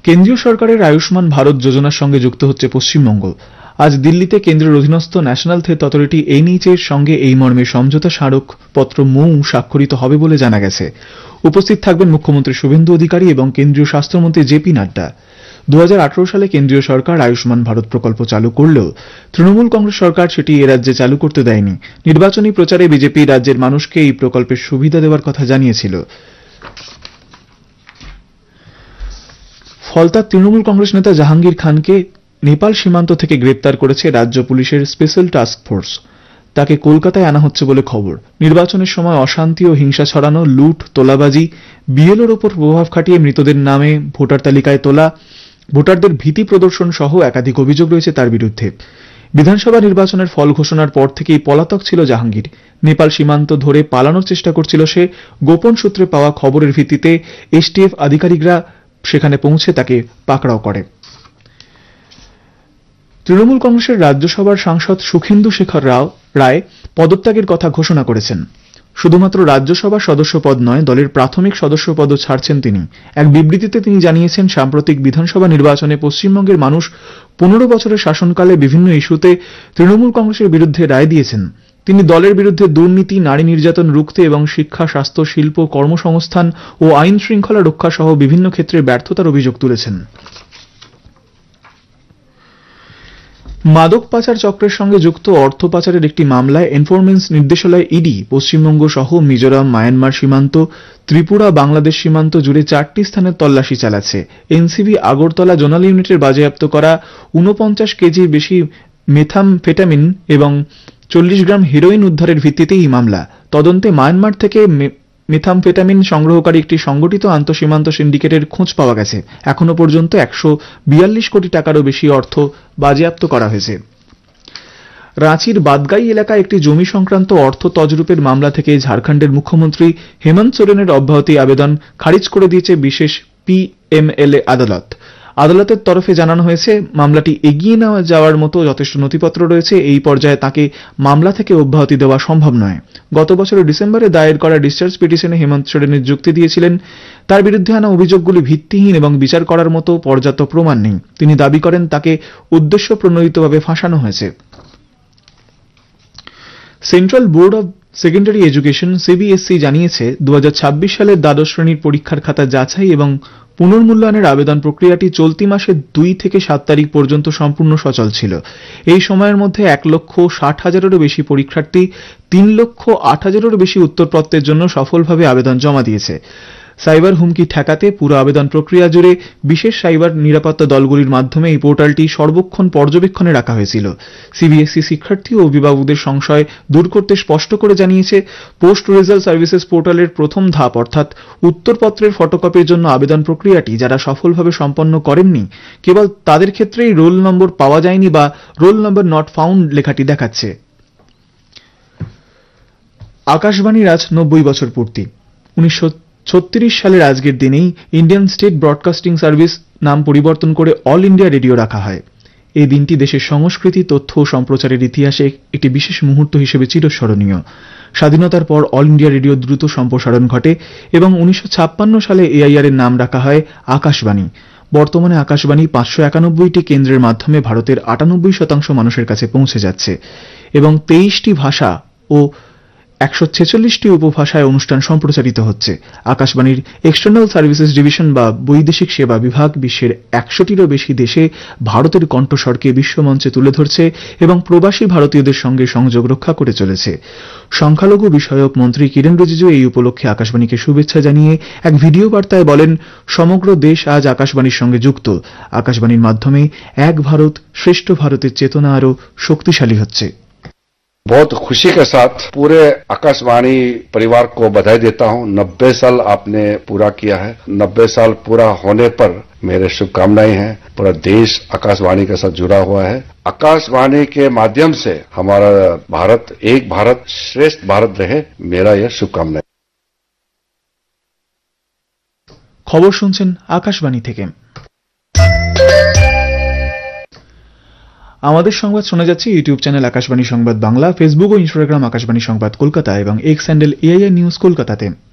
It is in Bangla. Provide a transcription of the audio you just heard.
কেন্দ্রীয় সরকারের আয়ুষ্মান ভারত যোজনার সঙ্গে যুক্ত হচ্ছে পশ্চিমবঙ্গ। আজ দিল্লিতে কেন্দ্রের অধীনস্থ ন্যাশনাল হেলথ অথরিটি NHA এর সঙ্গে এই মর্মে সমঝোতা স্মারকপত্র স্বাক্ষরিত হবে বলে জানা গেছে। উপস্থিত থাকবেন মুখ্যমন্ত্রী শুভেন্দু অধিকারী এবং কেন্দ্রীয় স্বাস্থ্যমন্ত্রী JP নাড্ডা। 2018 সালে কেন্দ্রীয় সরকার আয়ুষ্মান ভারত প্রকল্প চালু করলেও তৃণমূল কংগ্রেস সরকার সেটি এরাজ্যে চালু করতে দেয়নি। নির্বাচনী প্রচারে বিজেপি রাজ্যের মানুষকে এই প্রকল্পের সুবিধা দেওয়ার কথা জানিয়েছিল। ফলতার তৃণমূল কংগ্রেস নেতা জাহাঙ্গীর খানকে নেপাল সীমান্ত থেকে গ্রেপ্তার করেছে রাজ্য পুলিশের স্পেশাল টাস্ক ফোর্স। তাকে কলকাতায় আনা হচ্ছে বলে খবর। নির্বাচনের সময় অশান্তি ও হিংসা ছড়ানো, লুট, তোলাবাজি, BLOর ওপর প্রভাব খাটিয়ে মৃতদের নামে ভোটার তালিকায় তোলা, ভোটারদের ভীতি প্রদর্শন সহ একাধিক অভিযোগ রয়েছে তার বিরুদ্ধে। বিধানসভা নির্বাচনের ফল ঘোষণার পর থেকেই পলাতক ছিল জাহাঙ্গীর। নেপাল সীমান্ত ধরে পালানোর চেষ্টা করছিল সে। গোপন সূত্রে পাওয়া খবরের ভিত্তিতে STF আধিকারিকরা সেখানে পৌঁছে তাকে পাকড়াও করে। তৃণমূল কংগ্রেসের রাজ্যসভার সাংসদ সুখেন্দু শেখর রায় পদত্যাগের কথা ঘোষণা করেছেন। শুধুমাত্র রাজ্যসভার সদস্য পদ নয়, দলের প্রাথমিক সদস্য পদও ছাড়ছেন তিনি। এক বিবৃতিতে তিনি জানিয়েছেন, সাম্প্রতিক বিধানসভা নির্বাচনে পশ্চিমবঙ্গের মানুষ 15 বছরের শাসনকালে বিভিন্ন ইস্যুতে তৃণমূল কংগ্রেসের বিরুদ্ধে রায় দিয়েছেন। তিনি দলের বিরুদ্ধে দুর্নীতি, নারী নির্যাতন রুখতে এবং শিক্ষা, স্বাস্থ্য, শিল্প, কর্মসংস্থান ও আইন শৃঙ্খলা রক্ষা সহ বিভিন্ন ক্ষেত্রে ব্যর্থতার অভিযোগ তুলেছেন। মাদক পাচার চক্রের সঙ্গে যুক্ত অর্থ পাচারের একটি মামলায় এনফোর্সমেন্ট নির্দেশালয় ED পশ্চিমবঙ্গ সহ মিজোরাম, মায়ানমার সীমান্ত, ত্রিপুরা, বাংলাদেশ সীমান্ত জুড়ে 4টি স্থানে তল্লাশি চালাচ্ছে। NCB আগরতলা জোনাল ইউনিটের বাজেয়াপ্ত করা 49 কেজির বেশি মেথামফেটামিন এবং 40 গ্রাম হেরোইন উদ্ধারের ভিত্তিতে এই মামলা। তদন্তে মায়ানমার থেকে মেথামফেটামিন সংগ্রহকারী একটি সংগঠিত আন্তঃসীমান্ত সিন্ডিকেটের খোঁজ পাওয়া গেছে। এখনো পর্যন্ত 142 কোটি টাকারও বেশি অর্থ বাজেয়াপ্ত করা হয়েছে। রাঁচির বাদগাই এলাকায় একটি জমি সংক্রান্ত অর্থ তছরূপের মামলা থেকে ঝাড়খণ্ডের মুখ্যমন্ত্রী হেমন্ত সোরেনের অব্যাহতি আবেদন খারিজ করে দিয়েছে বিশেষ PMLA আদালত। আদালতের তরফে জানানো হয়েছে, মামলাটি এগিয়ে নেওয়া যাওয়ার মতো যথেষ্ট নথিপত্র রয়েছে। এই পর্যায়ে তাকে মামলা থেকে অব্যাহতি দেওয়া সম্ভব নয়। গত বছরের ডিসেম্বরে দায়ের করা ডিসচার্জ পিটিশনে হেমন্ত সোরেনের যুক্তি দিয়েছিলেন, তার বিরুদ্ধে আনা অভিযোগগুলি ভিত্তিহীন এবং বিচার করার মতো পর্যাপ্ত প্রমাণ নেই। তিনি দাবি করেন তাকে উদ্দেশ্য প্রণোদিতভাবে ফাঁসানো হয়েছে। Central board of secondary education CBSE জানিয়েছে, 2026 সালের দ্বাদশ শ্রেণীর পরীক্ষার খাতা যাচাই এবং পুনর্মূল্যায়নের আবেদন প্রক্রিয়াটি চলতি মাসের 2 থেকে 7 তারিখ পর্যন্ত সম্পূর্ণ সচল ছিল। এই সময়ের মধ্যে 1,60,000-এরও বেশি পরীক্ষার্থী 3,08,000-এরও বেশি উত্তরপত্রের জন্য সফলভাবে আবেদন জমা দিয়েছে। সাইবার হুমকি ঠেকাতে পুরো আবেদন প্রক্রিয়া জুড়ে বিশেষ সাইবার নিরাপত্তা দলগুলির মাধ্যমে এই পোর্টালটি সর্বক্ষণ পর্যবেক্ষণে রাখা হয়েছিল। CBSE শিক্ষার্থী ও অভিভাবকদের সংশয় দূর করতে স্পষ্ট করে জানিয়েছে, পোস্ট রেজাল্ট সার্ভিসেস পোর্টালের প্রথম ধাপ অর্থাৎ উত্তরপত্রের ফটোকপির জন্য আবেদন প্রক্রিয়াটি যারা সফলভাবে সম্পন্ন করেননি, কেবল তাদের ক্ষেত্রেই রোল নম্বর পাওয়া যায়নি বা রোল নম্বর নট ফাউন্ড লেখাটি দেখাচ্ছে। আকাশবাণীর আজ 90 বছর পূর্তি। 1936 সালের আজকের দিনেই ইন্ডিয়ান স্টেট ব্রডকাস্টিং সার্ভিস নাম পরিবর্তন করে অল ইন্ডিয়া রেডিও রাখা হয়। এই দিনটি দেশের সংস্কৃতি, তথ্য ও সম্প্রচারের ইতিহাসে একটি বিশেষ মুহূর্ত হিসেবে চিরস্মরণীয়। স্বাধীনতার পর অল ইন্ডিয়া রেডিওর দ্রুত সম্প্রসারণ ঘটে এবং 1956 সালে AIR এর নাম রাখা হয় আকাশবাণী। বর্তমানে আকাশবাণী 591টি কেন্দ্রের মাধ্যমে ভারতের 98% মানুষের কাছে পৌঁছে যাচ্ছে এবং 23টি ভাষা ও 146টি উপভাষায় অনুষ্ঠান সম্প্রচারিত হচ্ছে। আকাশবাণীর এক্সটার্নাল সার্ভিসেস ডিভিশন বা বৈদেশিক সেবা বিভাগ বিশ্বের 100টিরও বেশি দেশে ভারতের কণ্ঠস্বরকে বিশ্বমঞ্চে তুলে ধরছে এবং প্রবাসী ভারতীয়দের সঙ্গে সংযোগ রক্ষা করে চলেছে। সংখ্যালঘু বিষয়ক মন্ত্রী কিরেন রিজিজু এই উপলক্ষে আকাশবাণীকে শুভেচ্ছা জানিয়ে এক ভিডিও বার্তায় বলেন, সমগ্র দেশ আজ আকাশবাণীর সঙ্গে যুক্ত। আকাশবাণীর মাধ্যমে এক ভারত শ্রেষ্ঠ ভারতের চেতনা আরও শক্তিশালী হচ্ছে। बहुत खुशी के साथ पूरे आकाशवाणी परिवार को बधाई देता हूं। 90 साल आपने पूरा किया है। 90 साल पूरा होने पर मेरे शुभकामनाएं हैं। पूरा देश आकाशवाणी के साथ जुड़ा हुआ है। आकाशवाणी के माध्यम से हमारा भारत एक भारत श्रेष्ठ भारत रहे, मेरा यह शुभकामनाएं। खबर শুনছেন আকাশবাণী থেকে। আমাদের সংবাদ শোনা যাচ্ছে ইউটিউব চ্যানেল আকাশবাণী সংবাদ বাংলা, ফেসবুক ও ইনস্টাগ্রাম আকাশবাণী সংবাদ কলকাতা এবং এক্স হ্যান্ডেল AIR নিউজ কলকাতাতে।